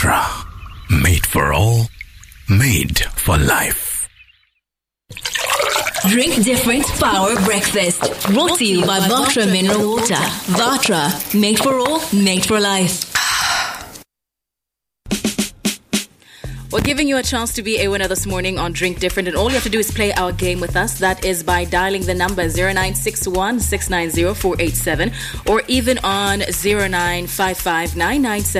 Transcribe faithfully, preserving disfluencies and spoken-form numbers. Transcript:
Vatra. Made for all, made for life. Drink Different Power Breakfast. Brought to you by Vatra Mineral Water. Vatra. Made for all, made for life. We're giving you a chance to be a winner this morning on Drink Different, and all you have to do is play our game with us. That is by dialing the number zero nine six one, six nine zero, four eight seven or even on zero nine five five, nine nine seven